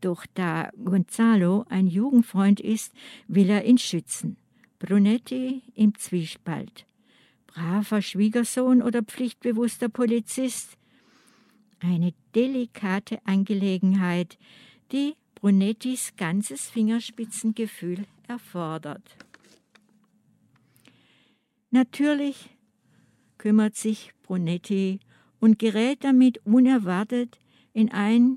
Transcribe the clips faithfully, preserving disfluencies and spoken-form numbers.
Doch da Gonzalo ein Jugendfreund ist, will er ihn schützen. Brunetti im Zwiespalt. Braver Schwiegersohn oder pflichtbewusster Polizist? Eine delikate Angelegenheit, die Brunettis ganzes Fingerspitzengefühl erfordert. Natürlich kümmert sich Brunetti und gerät damit unerwartet in, ein,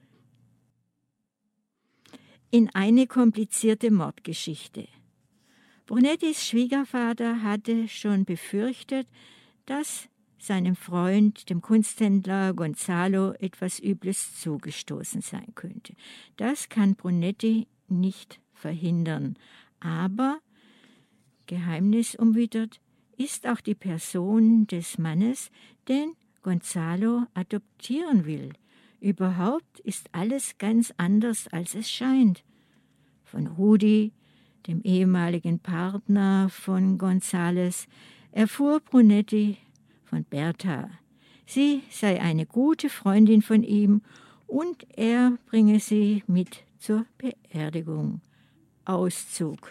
in eine komplizierte Mordgeschichte. Brunettis Schwiegervater hatte schon befürchtet, dass seinem Freund, dem Kunsthändler Gonzalo, etwas Übles zugestoßen sein könnte. Das kann Brunetti nicht verhindern. Aber, geheimnisumwittert, ist auch die Person des Mannes, den Gonzalo adoptieren will. Überhaupt ist alles ganz anders, als es scheint. Von Rudi, dem ehemaligen Partner von Gonzales, erfuhr Brunetti von Bertha. Sie sei eine gute Freundin von ihm und er bringe sie mit zur Beerdigung. Auszug.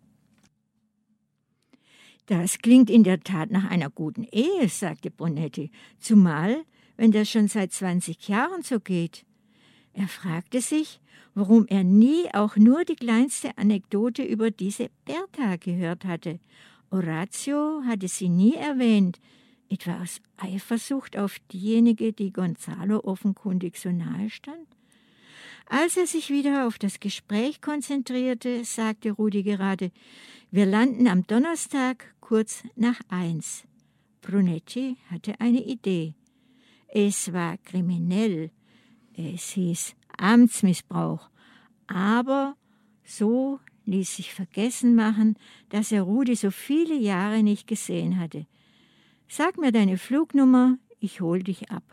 Das klingt in der Tat nach einer guten Ehe, sagte Brunetti, zumal, wenn das schon seit zwanzig Jahren so geht. Er fragte sich, warum er nie auch nur die kleinste Anekdote über diese Bertha gehört hatte. Orazio hatte sie nie erwähnt, etwa aus Eifersucht auf diejenige, die Gonzalo offenkundig so nahe stand. Als er sich wieder auf das Gespräch konzentrierte, sagte Rudi gerade, wir landen am Donnerstag kurz nach eins. Brunetti hatte eine Idee. Es war kriminell, es hieß Amtsmissbrauch, aber so ließ sich vergessen machen, dass er Rudi so viele Jahre nicht gesehen hatte. Sag mir deine Flugnummer, ich hol dich ab.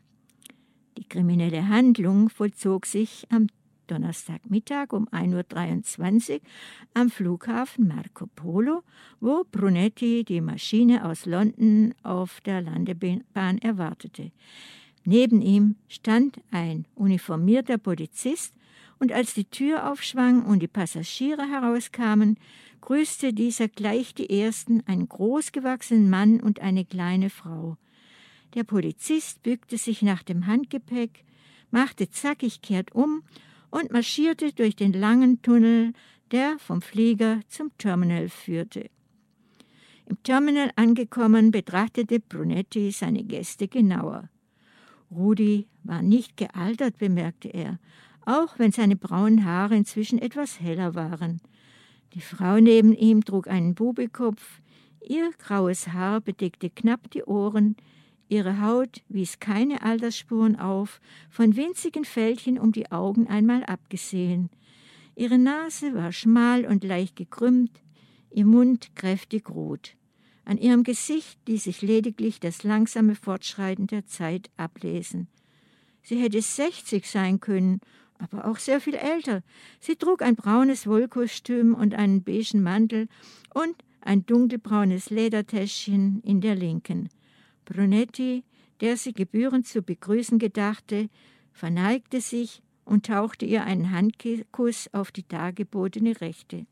Die kriminelle Handlung vollzog sich am Donnerstagmittag um ein Uhr dreiundzwanzig am Flughafen Marco Polo, wo Brunetti die Maschine aus London auf der Landebahn erwartete. Neben ihm stand ein uniformierter Polizist und als die Tür aufschwang und die Passagiere herauskamen, grüßte dieser gleich die ersten, einen großgewachsenen Mann und eine kleine Frau. Der Polizist bückte sich nach dem Handgepäck, machte zackig kehrt um und marschierte durch den langen Tunnel, der vom Flieger zum Terminal führte. Im Terminal angekommen, betrachtete Brunetti seine Gäste genauer. Rudi war nicht gealtert, bemerkte er, auch wenn seine braunen Haare inzwischen etwas heller waren. Die Frau neben ihm trug einen Bubikopf, ihr graues Haar bedeckte knapp die Ohren, ihre Haut wies keine Altersspuren auf, von winzigen Fältchen um die Augen einmal abgesehen. Ihre Nase war schmal und leicht gekrümmt, ihr Mund kräftig rot. An ihrem Gesicht ließ sich lediglich das langsame Fortschreiten der Zeit ablesen. Sie hätte sechzig sein können, aber auch sehr viel älter. Sie trug ein braunes Wollkostüm und einen beigen Mantel und ein dunkelbraunes Ledertäschchen in der linken. Brunetti, der sie gebührend zu begrüßen gedachte, verneigte sich und tauchte ihr einen Handkuss auf die dargebotene Rechte.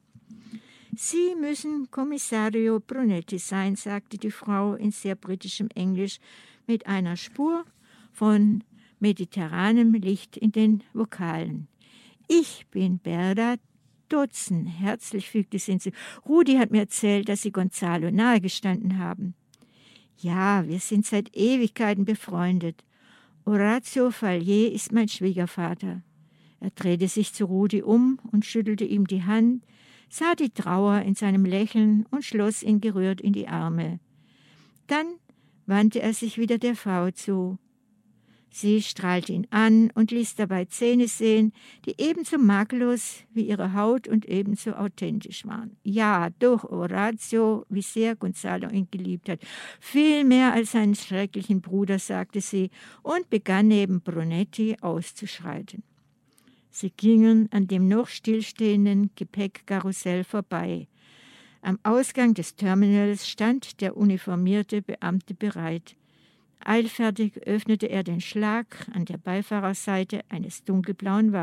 »Sie müssen Kommissario Brunetti sein«, sagte die Frau in sehr britischem Englisch mit einer Spur von mediterranem Licht in den Vokalen. »Ich bin Berda Dotzen«, herzlich fügte sie hinzu. »Rudi hat mir erzählt, dass Sie Gonzalo nahegestanden haben.« »Ja, wir sind seit Ewigkeiten befreundet. Orazio Fallier ist mein Schwiegervater.« Er drehte sich zu Rudi um und schüttelte ihm die Hand, sah die Trauer in seinem Lächeln und schloss ihn gerührt in die Arme. Dann wandte er sich wieder der Frau zu. Sie strahlte ihn an und ließ dabei Zähne sehen, die ebenso makellos wie ihre Haut und ebenso authentisch waren. Ja, doch, Orazio, wie sehr Gonzalo ihn geliebt hat. Viel mehr als seinen schrecklichen Bruder, sagte sie und begann neben Brunetti auszuschreiten. Sie gingen an dem noch stillstehenden Gepäckkarussell vorbei. Am Ausgang des Terminals stand der uniformierte Beamte bereit. Eilfertig öffnete er den Schlag an der Beifahrerseite eines dunkelblauen Wagens.